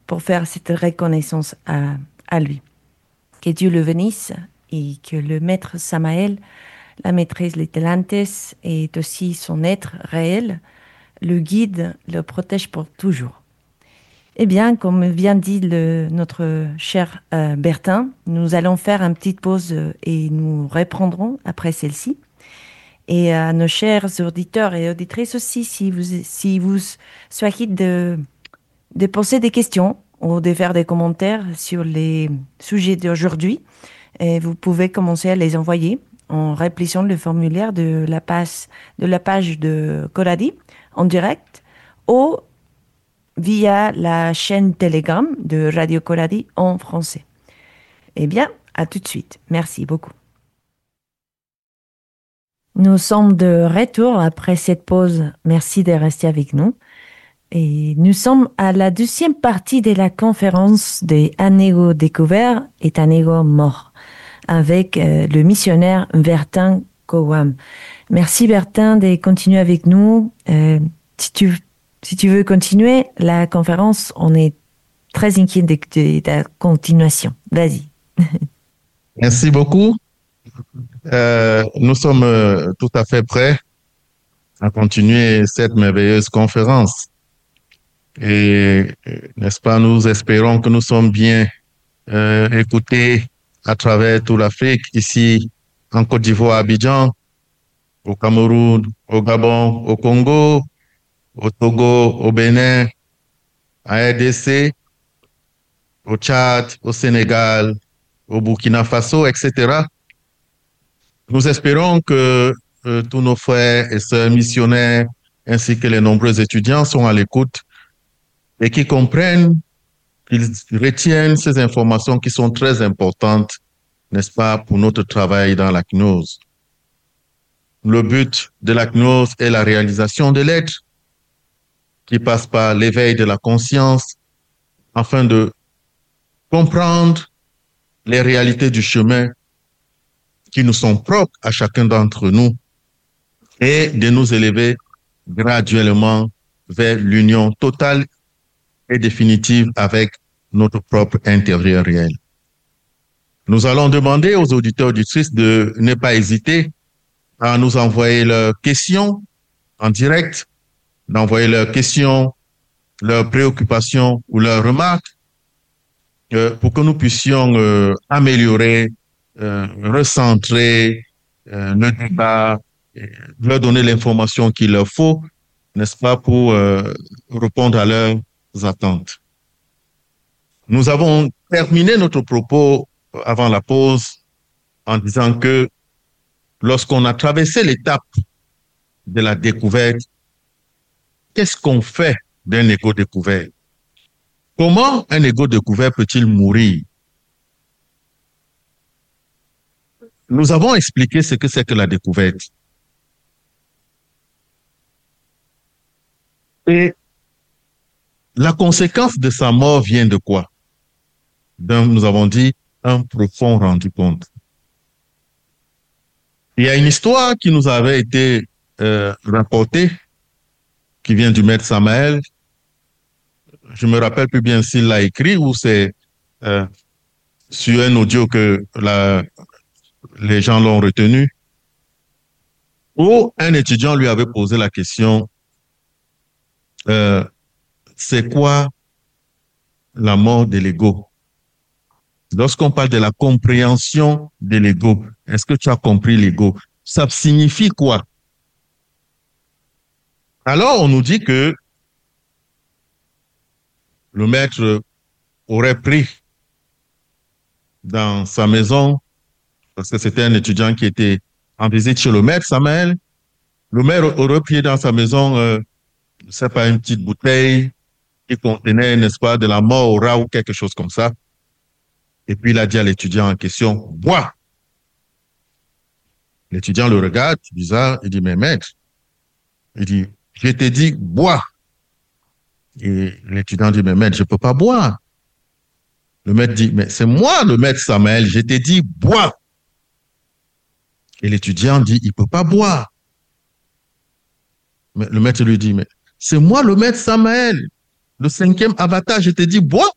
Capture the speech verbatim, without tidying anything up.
pour faire cette reconnaissance à, à lui. Que Dieu le bénisse et que le maître Samaël, la maîtresse Litelantes et aussi son être réel, le guide, le protège pour toujours. Eh bien, comme vient dit le, notre cher euh, Bertin, nous allons faire une petite pause euh, et nous reprendrons après celle-ci. Et à nos chers auditeurs et auditrices aussi, si vous, si vous souhaitez de, de poser des questions ou de faire des commentaires sur les sujets d'aujourd'hui, et vous pouvez commencer à les envoyer en remplissant le formulaire de la page de, la page de Coradi en direct ou via la chaîne Telegram de Radio Coradi en français. Eh bien, à tout de suite. Merci beaucoup. Nous sommes de retour après cette pause. Merci de rester avec nous. Et nous sommes à la deuxième partie de la conférence des Un ego découvert et un ego mort avec euh, le missionnaire Bertin Kowam. Merci Bertin de continuer avec nous. Euh, si tu, si tu veux continuer la conférence, on est très inquiet de, de, de la continuation. Vas-y. Merci beaucoup. Euh, nous sommes euh, tout à fait prêts à continuer cette merveilleuse conférence. Et, n'est-ce pas, nous espérons que nous sommes bien euh, écoutés à travers toute l'Afrique, ici en Côte d'Ivoire, à Abidjan, au Cameroun, au Gabon, au Congo, au Togo, au Bénin, à R D C, au Tchad, au Sénégal, au Burkina Faso, et cetera. Nous espérons que euh, tous nos frères et sœurs missionnaires ainsi que les nombreux étudiants sont à l'écoute et qui comprennent, qu'ils retiennent ces informations qui sont très importantes, n'est-ce pas, pour notre travail dans la gnose. Le but de la gnose est la réalisation de l'être qui passe par l'éveil de la conscience afin de comprendre les réalités du chemin qui nous sont propres à chacun d'entre nous et de nous élever graduellement vers l'union totale et définitive avec notre propre intérieur réel. Nous allons demander aux auditeurs auditrices de ne pas hésiter à nous envoyer leurs questions en direct, d'envoyer leurs questions, leurs préoccupations ou leurs remarques euh, pour que nous puissions euh, améliorer, euh, recentrer euh, le débat, leur donner l'information qu'il leur faut, n'est-ce pas, pour euh, répondre à leurs attentes. Nous avons terminé notre propos avant la pause en disant que lorsqu'on a traversé l'étape de la découverte, qu'est-ce qu'on fait d'un ego découvert? Comment un ego découvert peut-il mourir? Nous avons expliqué ce que c'est que la découverte. Et la conséquence de sa mort vient de quoi? Donc, nous avons dit un profond rendu compte. Il y a une histoire qui nous avait été euh, rapportée, qui vient du maître Samaël. Je me rappelle plus bien s'il l'a écrit ou c'est euh, sur un audio que la, les gens l'ont retenu, où un étudiant lui avait posé la question euh, c'est quoi la mort de l'ego? Lorsqu'on parle de la compréhension de l'ego, est-ce que tu as compris l'ego? Ça signifie quoi? Alors, on nous dit que le maître aurait pris dans sa maison, parce que c'était un étudiant qui était en visite chez le maître Samaël, le maître aurait pris dans sa maison, euh, je ne sais pas, une petite bouteille qui contenait, n'est-ce pas, de la mort au rat ou quelque chose comme ça. Et puis, il a dit à l'étudiant en question, bois. L'étudiant le regarde, bizarre, il dit, mais maître, il dit, je t'ai dit, bois. Et l'étudiant dit, mais maître, je ne peux pas boire. Le maître dit, mais c'est moi le maître Samaël, je t'ai dit, bois. Et l'étudiant dit, il ne peut pas boire. Mais le maître lui dit, mais c'est moi le maître Samaël, le cinquième avatar, je t'ai dit, bois.